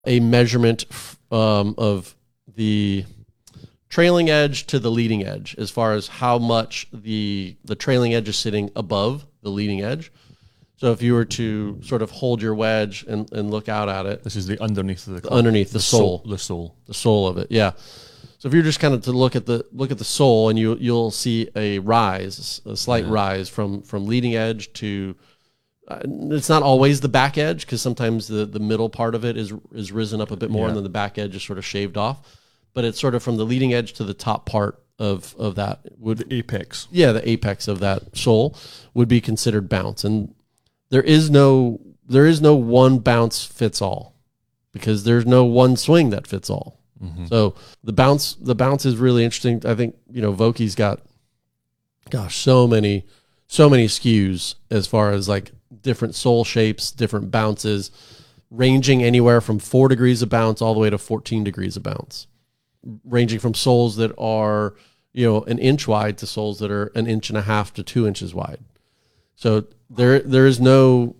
a measurement of the trailing edge to the leading edge, as far as how much the trailing edge is sitting above the leading edge. So if you were to sort of hold your wedge and look out at it, this is the underneath of the club. Underneath the sole, the sole of it. Yeah. So if you're just kind of to look at the sole, and you'll see a rise, a slight rise from leading edge to. It's not always the back edge, because sometimes the middle part of it is risen up a bit more, and then the back edge is sort of shaved off. But it's sort of from the leading edge to the top part of that the apex. Yeah, the apex of that sole would be considered bounce, and there is no one bounce fits all, because there's no one swing that fits all. Mm-hmm. So the bounce is really interesting. I think Vokey's got, so many SKUs as far as like different sole shapes, different bounces, ranging anywhere from 4 degrees of bounce all the way to 14 degrees of bounce, ranging from soles that are, an inch wide to soles that are 1.5 inches to 2 inches wide. So there is no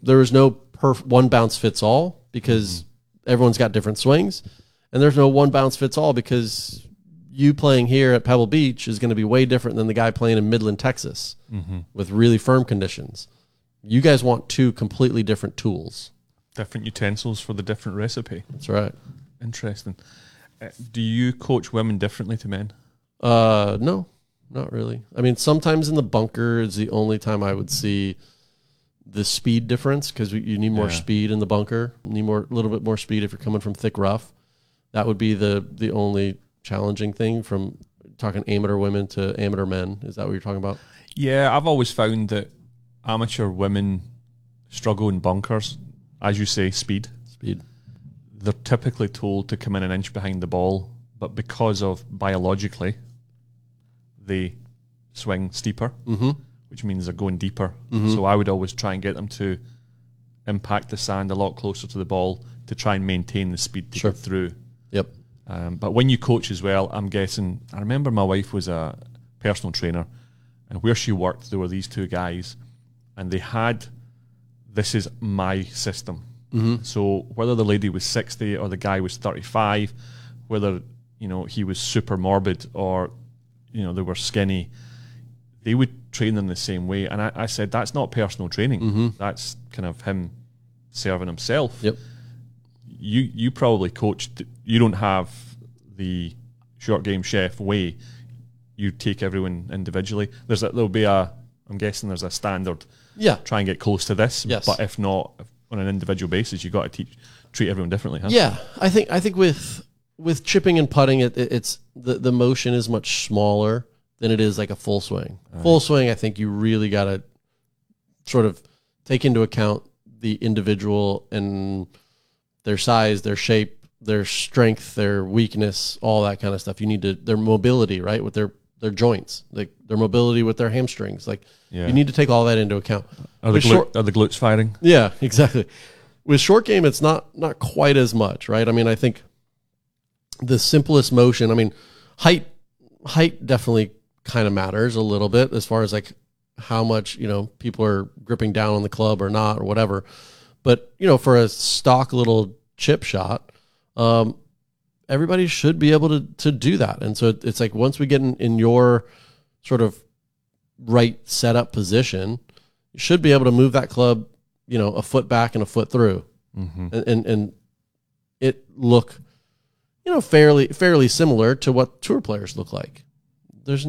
one bounce fits all, because everyone's got different swings, and there's no one bounce fits all because you playing here at Pebble Beach is going to be way different than the guy playing in Midland, Texas, with really firm conditions. You guys want 2 completely different tools. Different utensils for the different recipe. That's right. Interesting. Do you coach women differently to men? No, not really. I mean, sometimes in the bunker is the only time I would see the speed difference, because you need more speed in the bunker. You need a little bit more speed if you're coming from thick rough. That would be the only challenging thing, from talking amateur women to amateur men. Is that what you're talking about? Yeah, I've always found that amateur women struggle in bunkers. As you say, speed. They're typically told to come in an inch behind the ball, but because of biologically, they swing steeper, which means they're going deeper. So I would always try and get them to impact the sand a lot closer to the ball to try and maintain the speed to get through. Yep. But when you coach as well, I'm guessing, I remember my wife was a personal trainer, and where she worked, there were these 2 guys, and they had, this is my system. So whether the lady was 60 or the guy was 35, whether he was super morbid or they were skinny, they would train them the same way. And I said, that's not personal training. That's kind of him serving himself. Yep. You probably coached. You don't have the short game chef way. You take everyone individually. There'll be I'm guessing there's a standard. Yeah. Try and get close to this. Yes. But if not, on an individual basis, you've got to treat everyone differently, huh? Yeah. I think with chipping and putting, it's the motion is much smaller than it is like a full swing. Full swing, I think you really got to sort of take into account the individual and their size, their shape, their strength, their weakness, all that kind of stuff. You need their mobility, right, with their joints, like their mobility with their hamstrings. Like you need to take all that into account. Are the glutes firing? Yeah, exactly. With short game, it's not quite as much, right? I mean, I think the simplest motion, I mean, height definitely kind of matters a little bit as far as like how much, people are gripping down on the club or not or whatever. But, for a stock little chip shot, everybody should be able to do that. And so it's like once we get in your sort of right setup position, you should be able to move that club, a foot back and a foot through, and it look, fairly similar to what tour players look like. There's,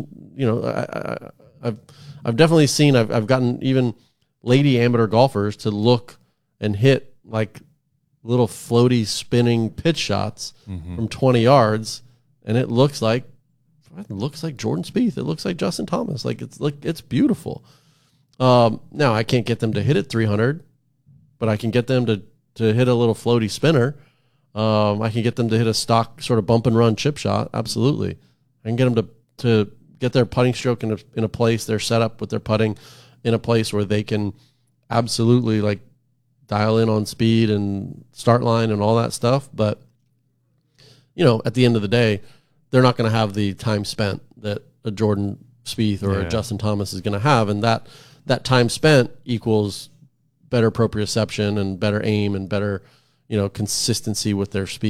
I've definitely seen, I've gotten even lady amateur golfers to look and hit like little floaty spinning pitch shots from 20 yards, and it looks like Jordan Spieth. It looks like Justin Thomas. It's beautiful. Now I can't get them to hit it 300, but I can get them to hit a little floaty spinner. I can get them to hit a stock sort of bump and run chip shot. Absolutely. I can get them to get their putting stroke in a place, their setup with their putting in a place where they can absolutely like dial in on speed and start line and all that stuff. But, at the end of the day, they're not going to have the time spent that a Jordan Spieth or a Justin Thomas is going to have. And that time spent equals better proprioception and better aim and better, consistency with their speed.